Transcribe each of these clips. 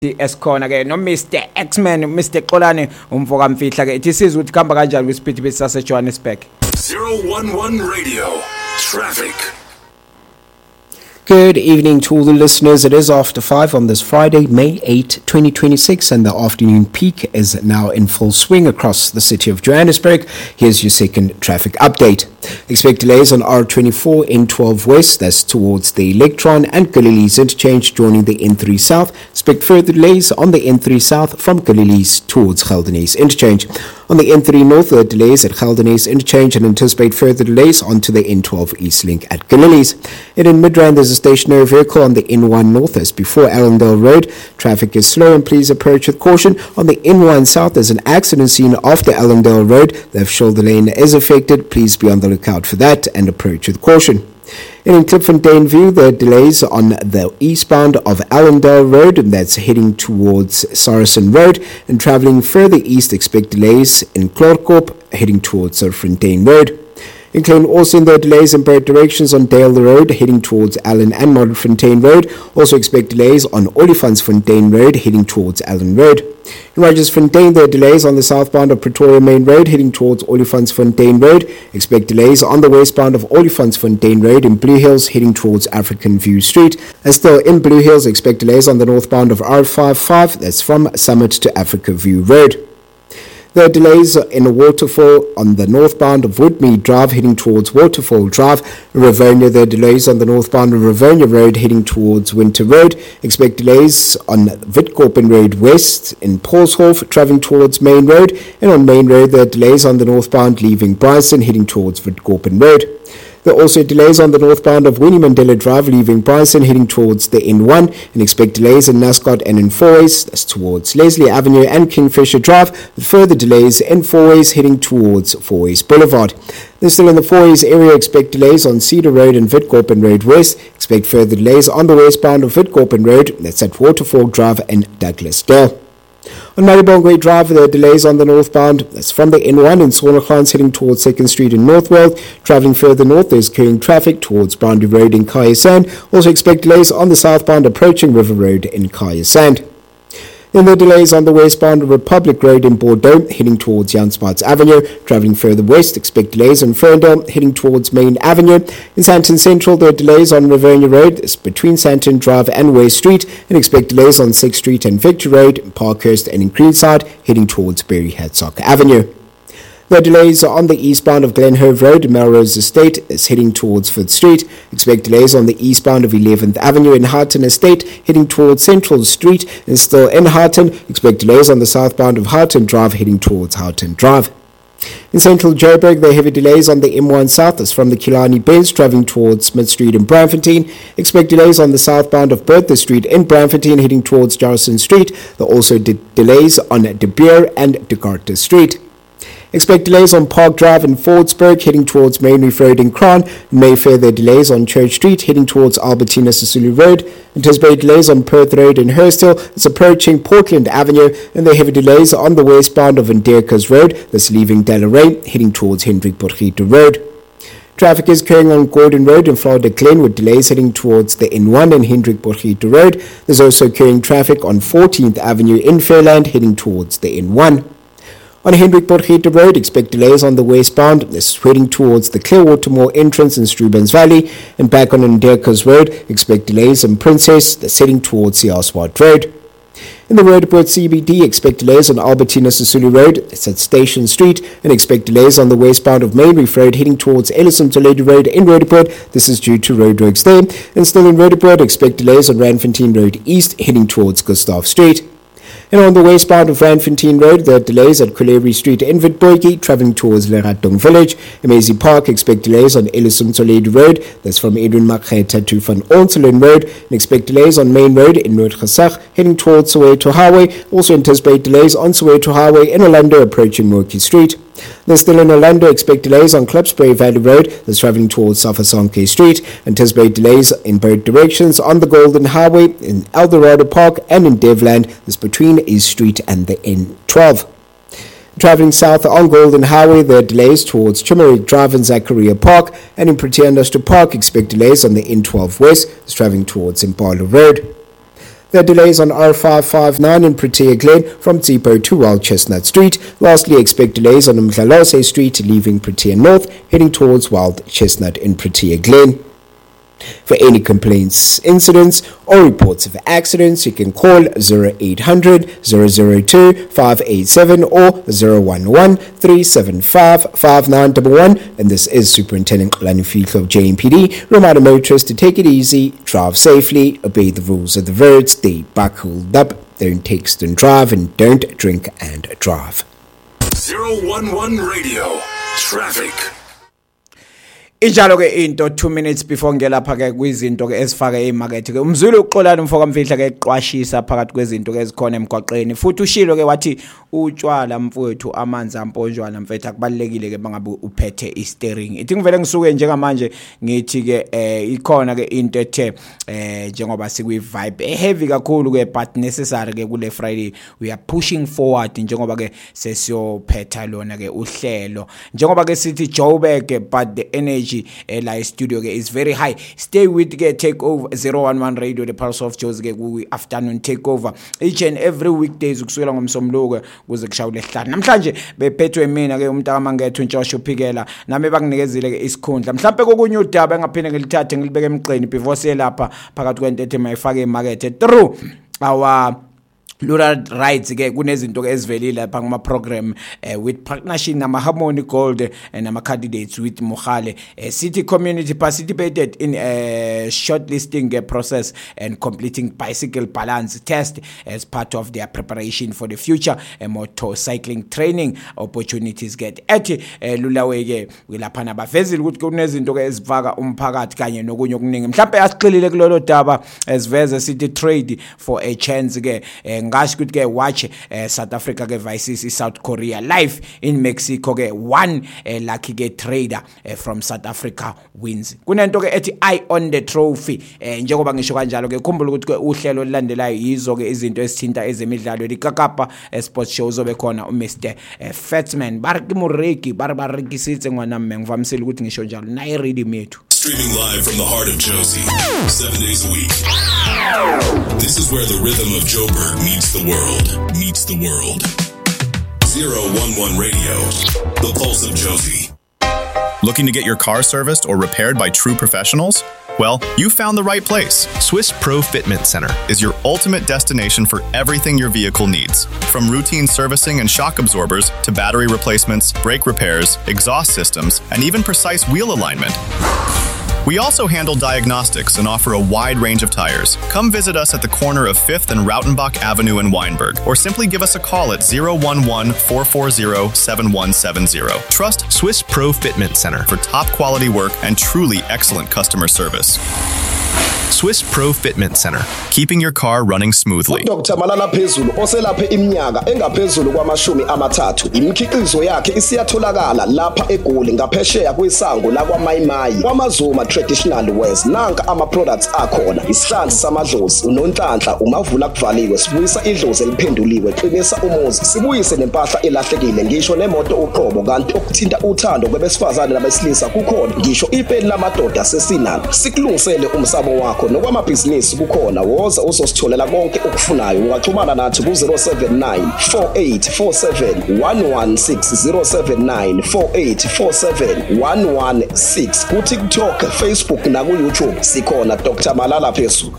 esikhona ke no Mr X-Man Mr Xolani umfoka mfihla ke ithi sizwe ukuthi khamba kanjani kwisiphithi besase Johannesburg 011 Radio Traffic. Good evening to all the listeners. It is after 5 on this Friday, May 8, 2026, and the afternoon peak is now in full swing across the city of Johannesburg. Here's your second traffic update. Expect delays on R24 N12 West, that's towards the Electron and Galilees interchange joining the N3 South. Expect further delays on the N3 South from Galilees towards Geldenhuys interchange. On the N3 North, there are delays at Geldenhuys interchange and anticipate further delays onto the N12 East Link at Galilees. And in Midrand, there's a stationary vehicle on the N1 North as before Allendale Road. Traffic is slow and please approach with caution. On the N1 South, there's an accident scene after Allendale Road. Left shoulder lane is affected. Please be on the lookout for that and approach with caution. And in Klipfontein View, there are delays on the eastbound of Allendale Road, and that's heading towards Saracen Road. And traveling further east, expect delays in Klerkop, heading towards Fontein Road. In Klein Austin, there are delays in both directions on Dale Road, heading towards Allen and Modderfontein Road. Also expect delays on Olifantsfontein Road, heading towards Allen Road. In Rogersfontein, there are delays on the southbound of Pretoria Main Road, heading towards Olifantsfontein Road. Expect delays on the westbound of Olifantsfontein Road in Blue Hills, heading towards African View Street. And still in Blue Hills, expect delays on the northbound of R55, that's from Summit to Africa View Road. There are delays in a waterfall on the northbound of Woodmead Drive heading towards Waterfall Drive. In Rivonia, there are delays on the northbound of Rivonia Road heading towards Winter Road. Expect delays on Witkoppen Road West in Paulshof travelling towards Main Road. And on Main Road, there are delays on the northbound leaving Bryson heading towards Witkoppen Road. There are also delays on the northbound of Winnie Mandela Drive leaving Bryson heading towards the N1 and expect delays in Nascot and in Fourways, that's towards Leslie Avenue and Kingfisher Drive, with further delays in Fourways heading towards Fourways Boulevard. Then still in the Fourways area, expect delays on Cedar Road and Witkoppen Road West. Expect further delays on the westbound of Witkoppen Road, that's at Waterfall Drive and Douglas Dale. On Maribongwe Drive, there are delays on the northbound. That's from the N1 in Sonneglans heading towards 2nd Street in Northwell. Travelling further north, there's carrying traffic towards Boundary Road in Kaya Sand. Also expect delays on the southbound approaching River Road in Kaya Sand. Then there are delays on the westbound of Republic Road in Bordeaux, heading towards Jan Smuts Avenue. Travelling further west, expect delays on Ferndale, heading towards Main Avenue. In Sandton Central, there are delays on Riverina Road, it's between Sandton Drive and West Street, and expect delays on 6th Street and Victory Road, in Parkhurst and in Greenside, heading towards Berry Hadsock Avenue. There are delays on the eastbound of Glenhove Road, Melrose Estate is heading towards 5th Street. Expect delays on the eastbound of 11th Avenue in Harton Estate, heading towards Central Street. And still in Harton, expect delays on the southbound of Harton Drive, heading towards Harton Drive. In central Joburg, there are heavy delays on the M1 South as from the Killarney Bends travelling towards Smith Street in Braamfontein. Expect delays on the southbound of Bertha Street in Braamfontein heading towards Jarrison Street. There are also delays on De Beer and De Carter Street. Expect delays on Park Drive in Fordsburg heading towards Main Reef Road in Crown. Mayfair, there are delays on Church Street heading towards Albertina Sisulu Road. Anticipate delays on Perth Road in Hursthill. It's approaching Portland Avenue. And there are heavy delays on the westbound of Vanderkers Road. That's leaving Delarey heading towards Hendrik Potgieter Road. Traffic is carrying on Gordon Road in Florida Glen with delays heading towards the N1 and Hendrik Potgieter Road. There's also carrying traffic on 14th Avenue in Fairland heading towards the N1. On Hendrik Potgieter Road, expect delays on the westbound. This is heading towards the Clearwater Mall entrance in Strubens Valley. And back on Nderkers Road, expect delays in Princess. That's heading towards the Oswald Road. In the Roodepoort CBD, expect delays on Albertina Sisulu Road. It's at Station Street. And expect delays on the westbound of Main Reef Road heading towards Ellison Toledo Road in Roodepoort. This is due to roadworks there. And still in Roodepoort, expect delays on Randfontein Road East heading towards Gustav Street. And on the westbound of Randfontein Road, there are delays at Kuleri Street in Witbooi, travelling towards Leratong Village. Amazing Park, expect delays on Ellison Toledo Road. That's from Edwin Makgeta to Van Onselen Road. And expect delays on Main Road in Noordgesag, heading towards Soweto Highway. Also anticipate delays on Soweto Highway in Orlando, approaching Moorkie Street. Then still in Orlando, expect delays on Klipspruit Valley Road that's travelling towards Safasonke Street. Anticipate delays in both directions on the Golden Highway in Eldorado Park and in Devland that's between East Street and the N12. Travelling south on Golden Highway, there are delays towards Chimerick Drive and Zachariah Park, and in Protea Industrial Park, expect delays on the N12 West that's travelling towards Impala Road. There are delays on R559 in Protea Glen from Tsipo to Wild Chestnut Street. Lastly, expect delays on Mhlalose Street leaving Protea North, heading towards Wild Chestnut in Protea Glen. For any complaints, incidents, or reports of accidents, you can call 0800 002 587 or 011 375 5911. And this is Superintendent Xolani Mfihlo of JMPD. Reminder motorists to take it easy, drive safely, obey the rules of the road, stay buckled up, don't text and drive, and don't drink and drive. 011 Radio Traffic. Injalo ke into 2 minutes before ngelapha ke kwizinto ke ezifake emarket ke umzulu uXolani Mfoka Mfihla ke eqwashisa phakathi kwezinto ke ezikhona emgwaqeni futhi ushilo ke wathi utshwala mfowethu amanzi amponjwana mfethu akubalekile ke bangabe uphethe i-steering. Ithi ngivele ngisuke njengamanje ngithi ke ikhona ke into ethe njengoba sikwi vibe heavy kakhulu ke but necessary ke kule Friday we are pushing forward njengoba ke sesiyophetha lona ke uhlelo njengoba ke sithi Joburg but the energy la studio ke is very high. Stay with ke take over 011 Radio, the Pulse of Jozi ke ku afternoon take over each and every weekdays ukusukela ngomsombuluko kuze kushawule hlanu. Namhlanje bephethwe mina ke umntaka mangethu Ntshosho Phikela nami bakunikezile ke isikhundla mhlawumbe kokunye udaba engaphinde ngilithathe ngilibeke emgqeni before selapha phakathi kwentethe mayifake emarket through our Lural rights ke kunezinto ezivelile lapha ngama program with partnership nama Harmony Gold and nama candidates with Mogale city community participated in shortlisting process and completing bicycle balance test as part of their preparation for the future motorcycling training opportunities get ethi lulawe ke lapha nabavezile ukuthi kunezinto ezivaka umphakathi kanye nokunye okuningi mhlawumbe asixilile kulolo daba esiveze city trade for a chance ke ngashi ukuthi ke watch South Africa ke versus South Korea live in Mexico ke one lucky ke trader from South Africa wins. Kunento ke ethi eye on the trophy njengoba ngisho kanjalo ke khumbula ukuthi ke uhlelo lilandelayo yizo ke izinto ezithinta ezemidlalo likakapa sports show zobe khona Mr Fatsman bariki mureki barikisitse ngwanami ngivamisile ukuthi ngisho njalo nayi ready methu. Streaming live from the heart of Josie, 7 days a week. This is where the rhythm of Joburg meets the world. 011 Radio, the pulse of Josie. Looking to get your car serviced or repaired by true professionals? Well, you found the right place. Swiss Pro Fitment Center is your ultimate destination for everything your vehicle needs. From routine servicing and shock absorbers to battery replacements, brake repairs, exhaust systems, and even precise wheel alignment. We also handle diagnostics and offer a wide range of tires. Come visit us at the corner of 5th and Rautenbach Avenue in Weinberg, or simply give us a call at 011-440-7170. Trust Swiss Pro Fitment Center for top quality work and truly excellent customer service. Swiss Pro Fitment Center, keeping your car running smoothly. Dr. Malala Phezulu oselaphe iminyaka engaphezulu kwamashumi amathathu. Imikhiqizo yakhe isiyatholakala lapha eGoli ngaphesheya kwisango la kwaMayimayi kwaMazuma Traditional Wares. Nanka ama products akhona. Isihlanzi samadlozi, unonhlanhla, umavula kuvaliwe, sibuyisa idlozi eliphenduliwe, qinisa umuzi, sibuyise nempahla elahlekile, ngisho nemoto uqobo kanti okuthinta uthando kwabesifazane nabesilisa kukhona. Ngisho ipeni lamadoda sesinalo. Sikulungisele umsamo wakho nokwamabhizinisi kukhona woza uzositholela konke okufunayo. Ungaxhumana nathi ku 079 4847 116 079 4847 116 ku TikTok, Facebook na ku YouTube sikhona Dr. Malala Phezulu.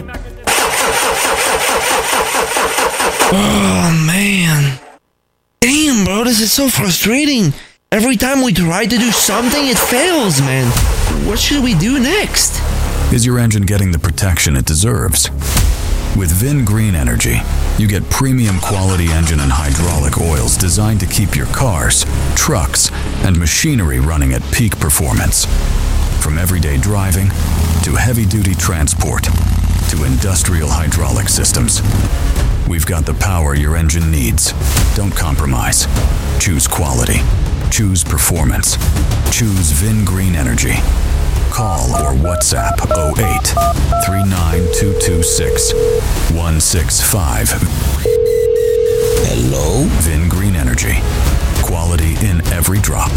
Oh man. Damn, bro, this is so frustrating. Every time we try to do something, it fails, man. What should we do next? Is your engine getting the protection it deserves? With Vin Green Energy, you get premium quality engine and hydraulic oils designed to keep your cars, trucks, and machinery running at peak performance. From everyday driving to heavy-duty transport to industrial hydraulic systems, we've got the power your engine needs. Don't compromise. Choose quality. Choose performance. Choose Vin Green Energy. Call or WhatsApp 08 39226 165. Hello? Vin Green Energy. Quality in every drop.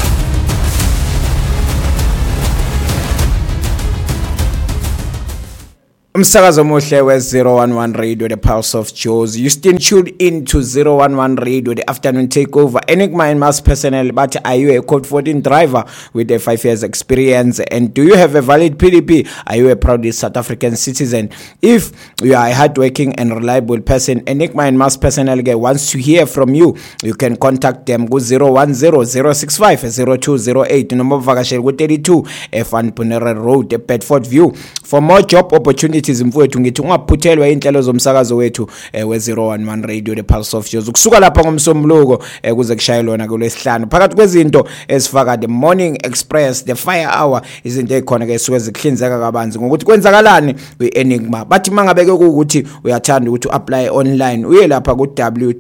Umsakazo omuhle we-011 Radio, the pulse of Jozi. You still tuned in to 011 Radio, the afternoon takeover. Enigma and Mass personnel, but are you a Code 14 driver with a 5 years experience? And do you have a valid PDP? Are you a proud South African citizen? If you are a hardworking and reliable person, Enigma and Mass personnel wants to hear from you. You can contact them go 010-065-0208. Number vakashel go 32 F1 Punere Road, Bedford View. For more job opportunities mfowethu ngithi ungaphuthelwa inhlelo zomsakazo wethu we-011 Radio, the pulse of Jozi. Kusuka lapha ngomsombuluko kuze kushaye lona kulesihlanu phakathi kwezinto ezifaka the morning express, the fire hour, izinto ezikhona ke suke zikuhlinzeka kabanzi ngokuthi kwenzakalani we-Enigma. Bathi mangabeke ukuthi uyathanda ukuthi apply online uye lapha ku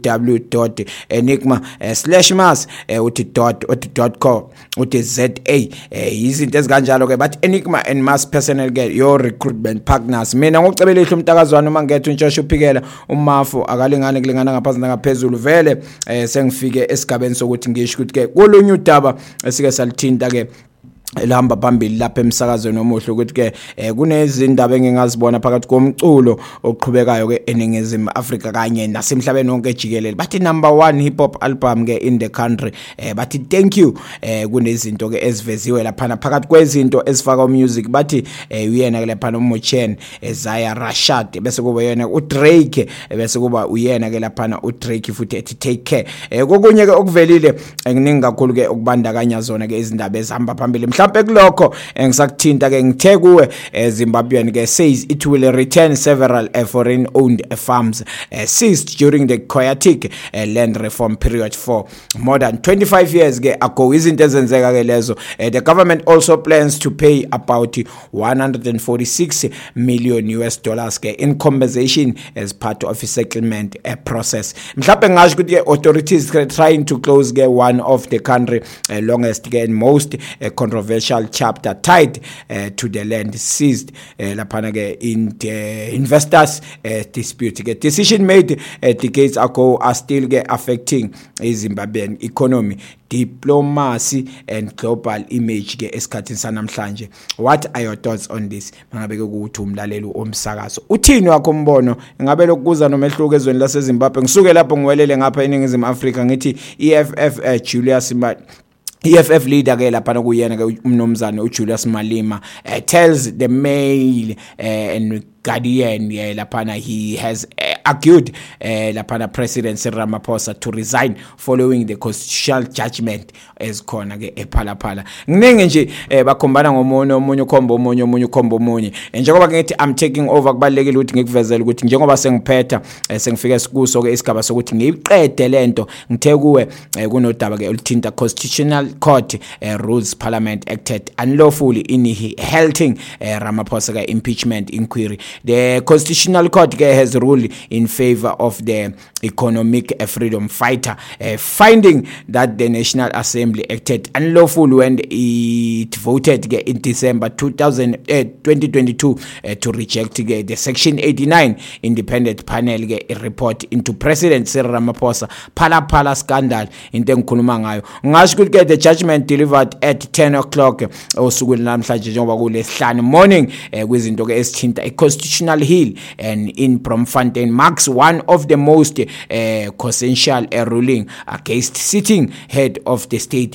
www.enigma/mass uthi.co uthi za izinto ezikanjalo ke but Enigma and Mass personnel ke your recruitment partners. Mina ngokucebela ihlo umtakazwana uma ngethu intshosho uphikela uMafu akalingane kulingana ngaphansi nangaphezulu vele sengifike esigabeni sokuthi ngisho ukuthi ke kolunye udaba esike salithinta ke elihamba phambili lapha emsakazweni omuhle ukuthi ke kunezindaba engingazibona phakathi komculo oqhubekayo ke eNingizimu Afrika kanye nasemhlabeni wonke jikelele. Bathi number 1 hip hop album ke in the country. Bathi thank you kunezinto ke eziveziwe lapha phakathi kwezinto ezifaka music. Bathi uyena ke lapha noMochen Zaya Rashad bese kuba yena uDrake bese kuba uyena ke lapha uDrake futhi ethi take care. Kokunye ke okuvelile nginingi kakhulu ke ukubandakanya zona ke izindaba ezihamba phambili. Mhlambe kulokho engisakuthinta ke ngithe kuwe Zimbabwean ke says it will return several foreign owned farms seized during the chaotic land reform period for more than 25 years ke ago. Izinto ezenzeka ke lezo. The government also plans to pay about 146 million US dollars ke in compensation as part of a settlement process. Mhlambe ngasho ukuthi authorities trying to close ke one of the country longest and most controversial chapter tied to the land seized lapana ke in the investors dispute. Ke decision made decades ago are still ke affecting Zimbabwean economy, diplomacy and global image ke esikhathini sanamhlanje. What are your thoughts on this? Mangabe ke ukuthi umlaleli omsakazo uthini wakho umbono? Ngabe lokuza nomehluko ezweni lase Zimbabwe. Ngisuke lapho ngiwelele ngapha eNingizimu Afrika ngithi EFF Julius EFF leader ke lapha kuyena ke umnomzane uJulius Malema tells the Mail and Guardian lapana he has argued lapana President Cyril Ramaphosa to resign following the constitutional judgment as khona ke ephalaphala. Nginenge nje bakhombana ngomunye ukhombo omunye njengoba ngithi I'm taking over kubalekile ukuthi ngikuvezele ukuthi njengoba sengiphetha sengifike sikuso ke isigaba sokuthi ngiyiqede lento ngithe kuwe kunodaba ke oluthinta constitutional court rules parliament acted unlawfully in halting Ramaphosa ke impeachment inquiry. The Constitutional Court has ruled in favor of the economic freedom fighter, finding that the National Assembly acted unlawful when it voted in December 2022 to reject the Section 89 independent panel report into President Cyril Ramaphosa phala scandal into engikhuluma ngayo. Ngasho ukuthi the judgment delivered at 10 o'clock osukwini namhlanje njengoba kulesihlanu morning kwizinto ke esithinta Constitutional Hill and in Bloemfontein marks one of the most consensual ruling against sitting head of the state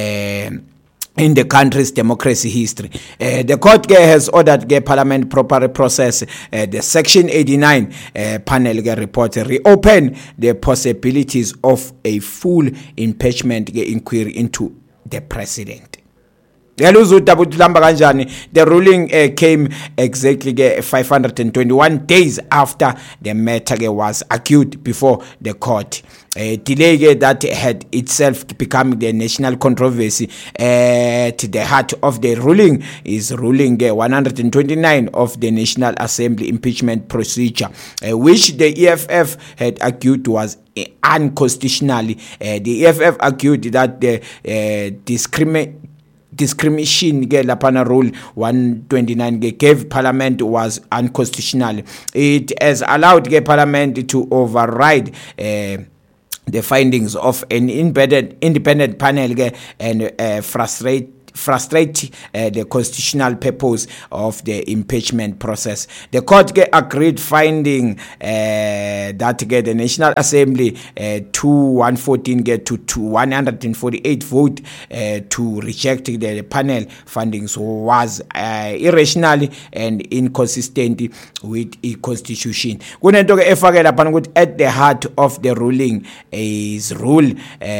in the country's democracy history. The court has ordered the parliament proper process the Section 89 panel report reopen the possibilities of a full impeachment inquiry into the president. The ruling came exactly 521 days after the matter was argued before the court. A delay that had itself become the national controversy. At the heart of the ruling is ruling 129 of the National Assembly impeachment procedure, which the EFF had argued was unconstitutional. The EFF argued that the discrimination lapana rule 129 gave parliament was unconstitutional. It has allowed parliament to override the findings of an independent panel and frustrate frustrate the constitutional purpose of the impeachment process. The court agreed finding that the National Assembly 114 to 148 vote to reject the panel findings was irrational and inconsistent with the constitution. Kunento ke efake lapha ukuthi at the heart of the ruling is rule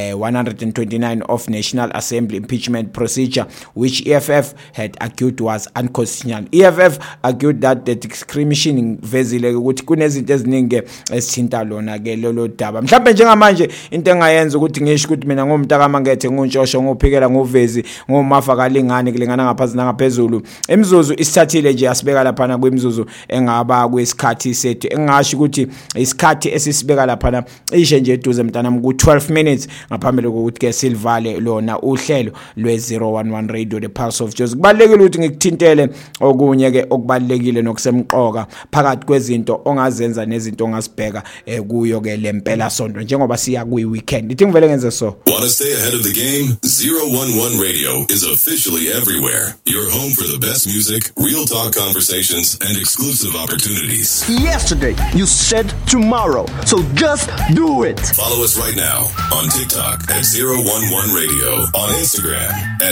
129 of National Assembly impeachment procedure, which EFF had argued was unconstitutional. EFF argued that the discrimination vezile ukuthi kunezinto eziningi esithinta lona ke lolo daba. Mhlawumbe njengamanje into engayenza ukuthi ngisho ukuthi mina ngomntaka mangethe nguntshosho ngophikela ngovezi ngomafa kalingani kulingana ngaphansi nangaphezulu. Imzuzu isithathile nje asibeka lapha na kwemzuzu engaba kwesikhathi sethu. Engasho ukuthi isikhathi esisibeka lapha ishe nje eduze mntanami ku 12 minutes ngaphambili kokuthi ke silvale lona uhlelo lwe011 Radio the Pulse of Jozi. Kubalekile ukuthi ngikuthintele okunye ke okubalekile nokusemqoka phakathi kwezinto ongazenza nezinto ongasibheka kuyo ke lempela sonto njengoba siya kuyi weekend. Ithi ngivele ngenze so. Want to stay ahead of the game? 011 Radio is officially everywhere. Your home for the best music, real talk conversations, and exclusive opportunities. Yesterday, you said tomorrow, so just do it. Follow us right now on TikTok at 011 Radio, on Instagram at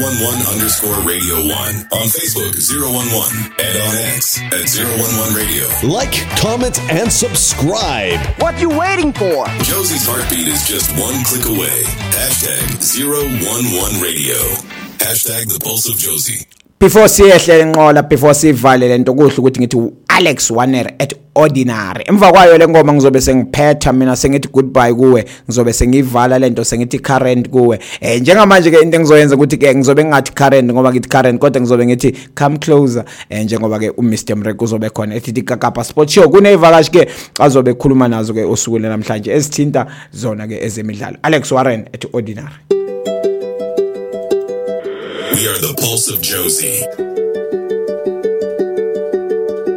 011_Radio1, on Facebook 011, and on X at 011 Radio. Like, comment, and subscribe. What you waiting for? Josie's heartbeat is just one click away. Hashtag 011 Radio. Hashtag the Pulse of Josie. Before siyehle nqola before sivale lento kuhle ukuthi ngithi Alex Wanere at Ordinary. Emva kwayo le ngoma ngizobe sengiphetha mina sengithi goodbye kuwe, ngizobe sengivala lento sengithi current kuwe. Njengamanje ke into engizoyenza ukuthi ke ngizobe ngathi current ngoba ngithi current kodwa ngizobe ngithi come closer njengoba ke uMr Mrek uzobe khona ethi Kakapa Sport Show kuneyivakashi ke azobe ekhuluma nazo ke osuku namhlanje ezithinta zona ke ezemidlalo. Alex Warren at Ordinary. We are the Pulse of Josie.